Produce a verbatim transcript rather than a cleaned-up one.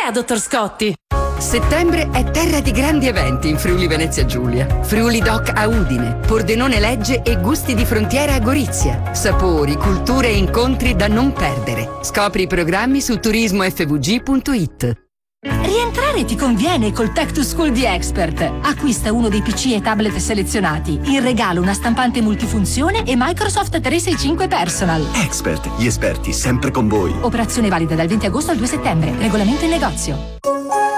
è, dottor Scotti? Settembre è terra di grandi eventi in Friuli Venezia Giulia. Friuli Doc a Udine, Pordenone Legge e Gusti di Frontiera a Gorizia. Sapori, culture e incontri da non perdere. Scopri i programmi su turismo f v g punto i t. Rientrare ti conviene col Tech to School di Expert. Acquista uno dei P C e tablet selezionati. In regalo una stampante multifunzione e Microsoft trecentosessantacinque Personal. Expert, gli esperti sempre con voi. Operazione valida dal venti agosto al due settembre. Regolamento in negozio.